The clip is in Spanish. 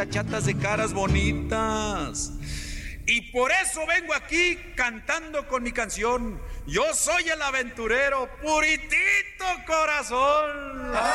chatas, chatas de caras bonitas. Y por eso vengo aquí cantando con mi canción. Yo soy el aventurero, puritito corazón.